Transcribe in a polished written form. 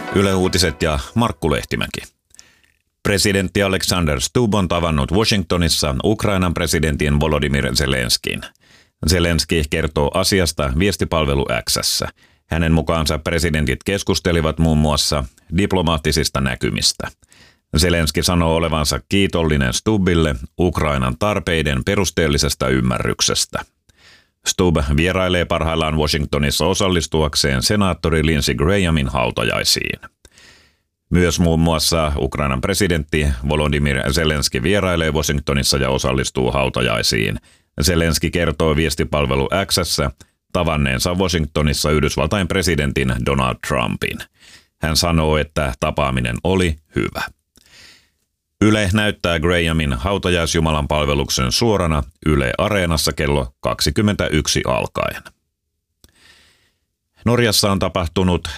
Yle Uutiset ja Markku Lehtimäki. Presidentti Alexander Stubb on tavannut Washingtonissa Ukrainan presidentin Volodymyr Zelenskin. Zelenski kertoo asiasta viestipalvelu X:ssä. Hänen mukaansa presidentit keskustelivat muun muassa diplomaattisista näkymistä. Zelenski sanoo olevansa kiitollinen Stubbille Ukrainan tarpeiden perusteellisesta ymmärryksestä. Stubb vierailee parhaillaan Washingtonissa osallistuakseen senaattori Lindsey Grahamin hautajaisiin. Myös muun muassa Ukrainan presidentti Volodymyr Zelenski vierailee Washingtonissa ja osallistuu hautajaisiin. Zelenski kertoo viestipalvelu X:ssä tavanneensa Washingtonissa Yhdysvaltain presidentin Donald Trumpin. Hän sanoo, että tapaaminen oli hyvä. Yle näyttää Grahamin hautajaisjumalan palveluksen suorana Yle Areenassa kello 21 alkaen. Norjassa on tapahtunut